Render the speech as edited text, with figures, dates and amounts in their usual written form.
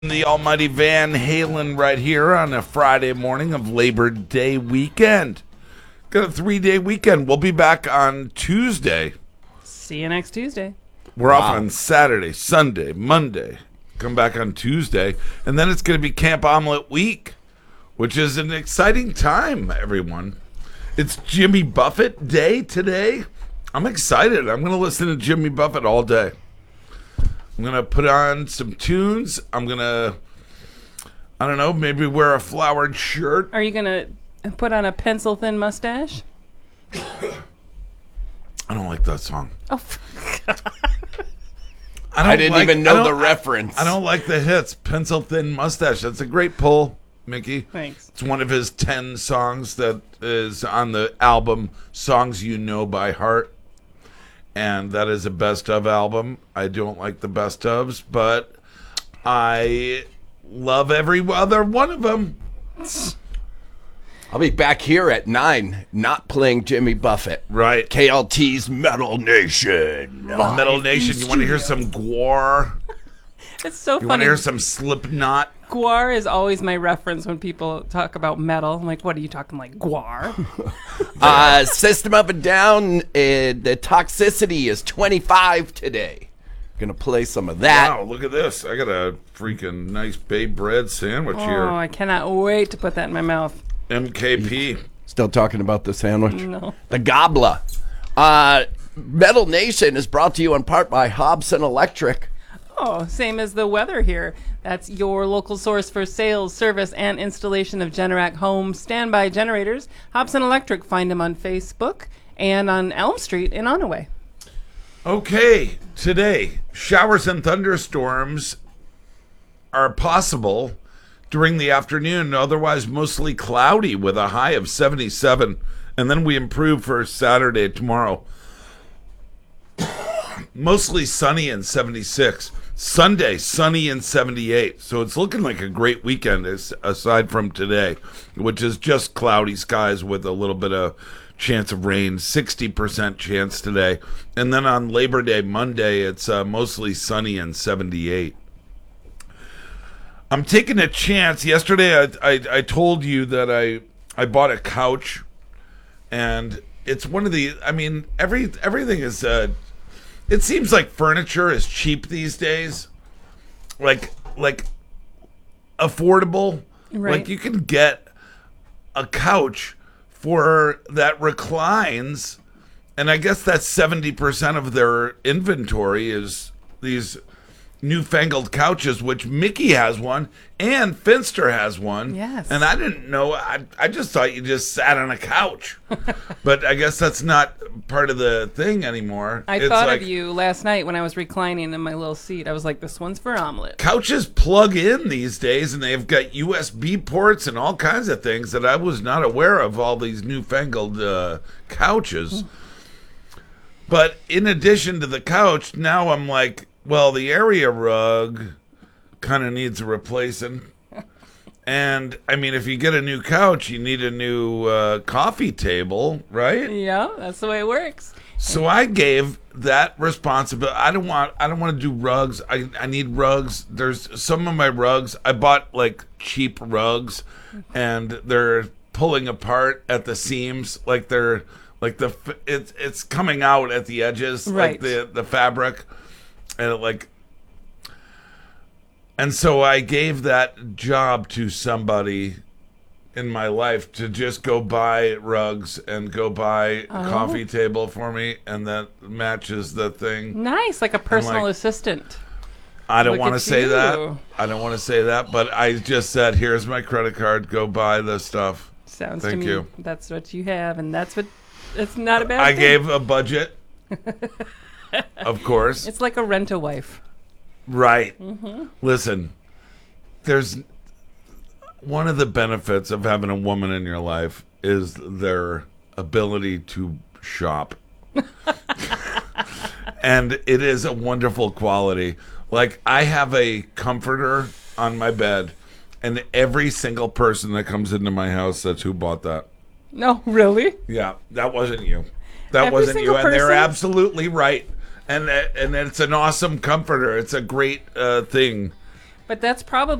The almighty Van Halen right here on a Friday morning of Labor Day weekend. Got a 3-day weekend. We'll be back on Tuesday. See you next Tuesday. We're off on Saturday, Sunday, Monday. Come back on Tuesday. And then it's going to be Camp Omelet Week, which is an exciting time, everyone. It's Jimmy Buffett Day today. I'm excited. I'm going to listen to Jimmy Buffett all day. I'm going to put on some tunes. I'm going to, I don't know, maybe wear a flowered shirt. Are you going to put on a pencil-thin mustache? I don't like that song. Oh, I didn't even know the reference. I don't like the hits. Pencil Thin Mustache. That's a great pull, Mickey. Thanks. It's one of his 10 songs that is on the album Songs You Know by Heart. And that is a best of album. I don't like the best ofs, but I love every other one of them. I'll be back here at 9, not playing Jimmy Buffett. Right. KLT's Metal Nation. Metal Nation. You want to hear some Gwar? It's so You want funny. to hear some Slipknot? Gwar is always my reference when people talk about metal. I'm like, what are you talking like, Gwar? System Up and Down, the Toxicity is 25 today. Gonna play some of that. Wow, look at this. I got a freaking nice Babe bread sandwich Oh, here. I cannot wait to put that in my mouth. MKP. Still talking about the sandwich? No. The Gobbler. Metal Nation is brought to you in part by Hobson Electric. Oh, same as the weather here. That's your local source for sales, service, and installation of Generac home standby generators. Hobson Electric. Find them on Facebook and on Elm Street in Onaway. Okay, today, showers and thunderstorms are possible during the afternoon, otherwise mostly cloudy with a high of 77. And then we improve for Saturday tomorrow. Mostly sunny and 76. Sunday, sunny and 78. So it's looking like a great weekend aside from today, which is just cloudy skies with a little bit of chance of rain, 60% chance today. And then on Labor Day, Monday, it's mostly sunny and 78. I'm taking a chance. Yesterday, I told you that I bought a couch, and it's one of the, I mean, everything is, it seems like furniture is cheap these days, like affordable. Right. Like you can get a couch for that reclines, and I guess that's 70% of their inventory is these newfangled couches, which Mickey has one and Finster has one. Yes. And I didn't know. I just thought you just sat on a couch, but I guess that's not part of the thing anymore. I It's thought like of you last night when I was reclining in my little seat. I was like, this one's for omelet. couches plug in these days, and they've got USB ports and all kinds of things that I was not aware of. All these newfangled couches. But in addition to the couch, now I'm like, well, the area rug kind of needs a replacing. And, I mean, if you get a new couch, you need a new coffee table, right? Yeah, that's the way it works. So I gave that responsibility. I don't want to do rugs. I need rugs. There's some of my rugs. I bought, like, cheap rugs, and they're pulling apart at the seams. Like, they're, like, it's coming out at the edges, Right. like the fabric. And so I gave that job to somebody in my life to just go buy rugs and go buy a coffee table for me, and that matches the thing. Nice, like a personal like- assistant. I don't Look want to at say you. that. I don't want to say that, but I just said, here's my credit card. Go buy the stuff. Sounds Thank to me you. that's what you have, and that's what. It's not a bad I thing. gave a budget, of course. It's like a rent-a-wife. Right. Listen, there's one of the benefits of having a woman in your life is their ability to shop. And it is a wonderful quality. Like, I have a comforter on my bed, and every single person that comes into my house says, who bought that? No, really? Yeah, that wasn't you. That Every wasn't you. single And they're person? absolutely right. And it's an awesome comforter. It's a great thing. But that's probably